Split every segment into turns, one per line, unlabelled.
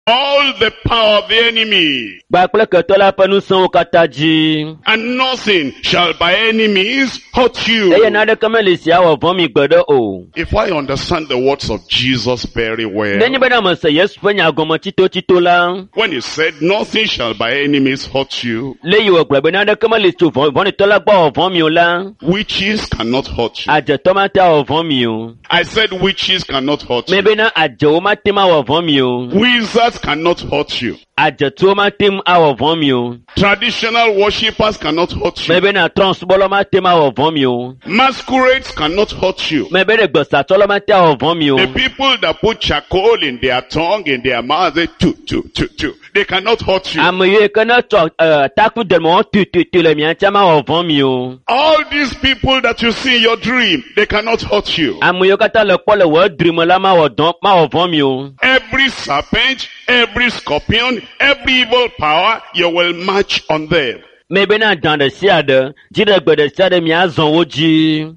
all the power of the enemy,
Gbàgbọ́ kẹtọ́ la pẹnu sanwó kata jí.
and nothing shall by enemies hurt you.
Eye na de kama le si awọ vọ́n mi gbẹ̀dọ̀ o.
If I understand the words of Jesus very well,
N'enyi bɛ na mọ̀ sɛ Yesu fẹ́ nya agọmọ tító la.
when he said nothing shall by enemies hurt you,
Léyìí wọ̀ gbẹ̀gbẹ̀ na de kama le so vọ́n ni tọ́lá gbọ́ ọ̀vọ́n mi o la.
witches cannot hurt you.
Àjẹtọ́ ma tẹ ọ̀vọ́n mi o.
I said witches cannot hurt you.
Mẹ́bẹ́ na àjẹwò ma tẹ́ ma ọ̀vọ́n mi o.
Wizards cannot hurt you.
Àjẹtọ́ ma tẹ́ ma ọ̀vọ́n mi o.
Traditional worshippers cannot hurt you.
Mẹ́bẹ́ na trọ́nsibọ́lọ́ ma tẹ́ ma ọ̀vọ́n mi o.
Masquerades cannot hurt you.
Mẹ́bẹ́ de gbọ̀sàtọ́lọ́ ma tẹ́ ọ̀vọ́n mi o.
The people that put charcoal in their tongue, in their mouth, they they cannot hurt you.
Àmọ̀ye kẹ́nà tọ̀ takú dẹ̀mọ̀ tututu lẹ̀ miàn tẹ́ ma ọ̀vọ́n mi o.
All these people that you see in your dream, they cannot hurt you.
Àmọ̀ye kata le kpọ́ le wọ́ dirimọ̀ la ma ọ̀vọ́n mi o.
Every serpent, every scorpion, every evil power, you will march on them.
Mẹ́bẹ́ na dàn dẹ̀ sí àdẹ̀, jídẹ̀ gbẹ̀dẹ̀ sí àdẹ̀ miàn zàn wó jí.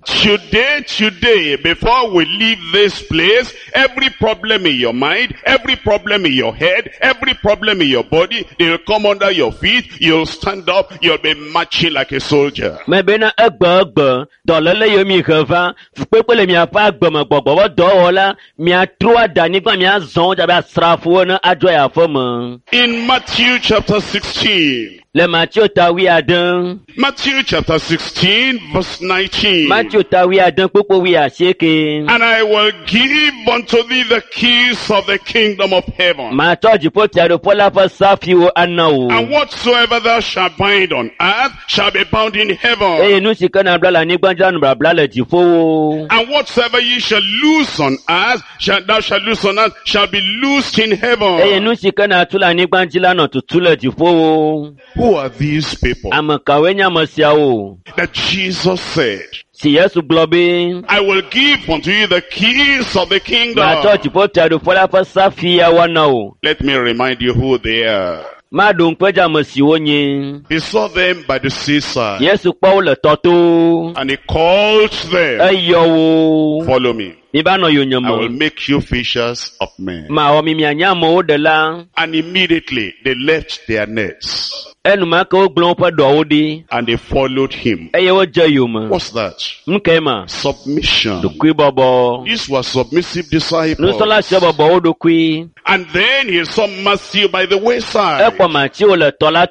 Today, before we leave this place, every problem in your mind, every problem in your head, every problem in your body, they'll come under your feet, you'll stand up, you'll be marching like a soldier.
Mẹ́bẹ́ na ẹgbẹ̀ẹ́gbẹ̀ dọ̀lẹ́lẹ́ yóò mi hẹ̀ fa, fúkpékpé le miàn fa gbẹ̀mọ̀ gbọ̀gbọ̀ dọ̀ wọ́ la, miàn tró àdá nígbà miàn zàn jàbẹ́ asrafo na adjọ́ yà fọ́ mọ́.
In Matthew chapter 16,
Le Matthieu ta wi adin.
Matthew chapter 16 verse 19.
Matthieu ta wi adin kpokpo wi asieke.
And I will give unto thee the keys of the kingdom of heaven.
Ma tọ́jú po ti àdó pọ́lá fọ́ sáfì wo aná o.
And whatsoever thou shalt bind on earth shall be bound in heaven.
Eye nu si kana blala ni gbanja nu blala le jifo wo.
And whatsoever ye shall loose on earth, thou shalt loose on earth, shall be loosed in heaven.
Eye nu si kana tula ni gbanjila na tutu le jifo wo.
Who are these people?
Amakawe nyamasia o.
That Jesus said,
Si Yesu globe.
I will give unto you the keys of the kingdom.
Ma tọ́jú po ti àdó pọ́lá fọ́ sáfì ya wana o.
Let me remind you who they are.
Ma dùn pẹ́jà mọ̀ sí wo nyi.
He saw them by the seaside,
Yesu kpọ́ wo le tọ́tó.
and he called them,
Eyọ wo.
follow me.
Mi ba nọ yo
I will
nyamọ.
make you fishers of men.
Ma wọ mi mianya mọ wo de la.
And immediately they left their nets
Ẹnuma ka o gblɔn ƒe dɔwo di.
and they followed him.
Eye wo dze yome.
What's that?
Nke ma.
Submission.
Ɖokui bɔbɔ.
These were submissive disciples.
Nusrɔ̃la sia bɔbɔ wo ɖokui.
And then he saw Matthew by the wayside.
Ekpɔ Matthew le tɔ la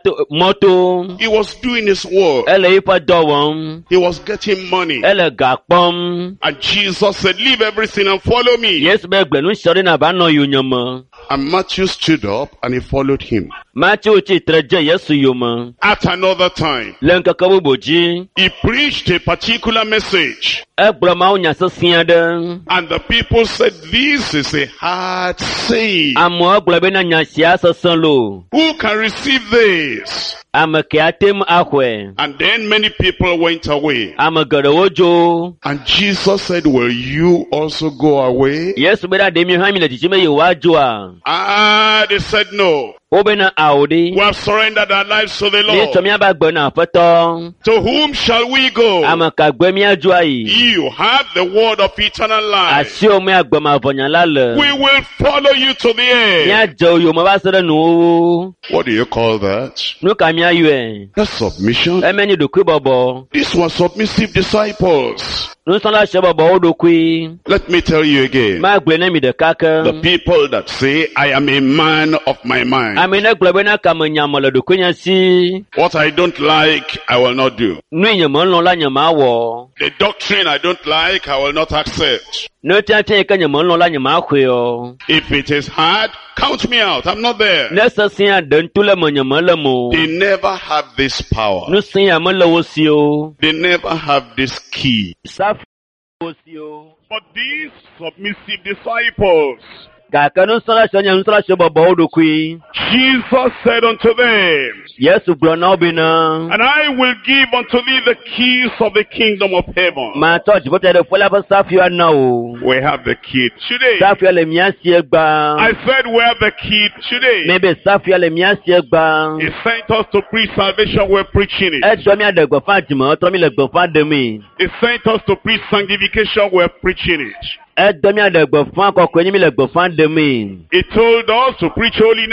mɔto.
He was doing his work.
Ele yiƒe dɔ wɔm.
He was getting money.
Ele ga kpɔm.
And Jesus said, leave everything and follow me.
Yesu bɛ gblẽ nu sia ɖe na va nɔ yo nyeme.
And Matthew stood up and he followed him.
Matthew tsitre dze Yesu yome.
At another time,
Le ŋkeke bubu dzi.
he preached a particular message.
Egblɔ mawu nya sesẽ aɖe.
And the people said, this is a hard saying.
Amewo gblɔ be na nya sia sesẽ lo.
Who can receive this?
Ame ke ate ŋu axɔe.
And then many people went away.
Ame geɖewo dzo.
And Jesus said, will you also go away?
Yesu be ɖe mi hã mi le dzidzim be yewoadzoa.
They said no.
Wobena awo ɖi.
We have surrendered our lives to the
Míetsɔ
Lord.
míabe agbe na Aƒetɔ.
To whom shall we go?
Ame ka gbe míadzo ayi.
You have the word of eternal life.
Asiwo míagbe ma vɔnya la le.
We will follow you to the end.
Míadze wo yome va se ɖe nuwuwu.
What do you call that?
Nu ka míayɔe?
That's submission.
Eme nyi ɖokui bɔbɔ.
These were submissive disciples.
Nusrɔ̃la sia bɔbɔ wo ɖokui.
Let me tell you again.
Magblɔe ne mi ɖeka
The
ke.
people that say, I am a man of my mind.
Ame ne gblɔ be na kame nyame le ɖokui nya si.
What I don't like, I will not do.
Nu yi nye melɔ la nye mawɔ.
The doctrine I don't like, I will not accept.
Ne tiatia yi ke nye melɔ la nye maxɔe o.
If it is hard, count me out. I'm not there.
Ne sesẽ aɖe ŋutu le me nye mele mo.
They never have this power.
Nu sẽ ya mele wo si o.
They never have this key.
Safi wo si o.
But these submissive disciples,
Gake nusrɔ̃la sia nye nusrɔ̃la sia bɔbɔ wo ɖokui.
Jesus said unto them,
Yesu gblɔ na wo bena.
and I will give unto thee the keys of the kingdom of heaven.
Matɔ dziƒote ɖe ƒe la ƒe safiwo ana wo.
We have the key today.
Safia le mía sie
I
gbã.
said we have the key today.
Mebe safia le mía sie gbã.
He sent us to preach salvation, we're preaching it.
Etsɔ mía ɖe gbeƒã dzime, etrɔ mi le gbeƒã ɖemee.
He sent us to preach sanctification, we're preaching it.
Edom ya de gbefan kokwe ni mi le gbefan de mi.
He told us to preach holiness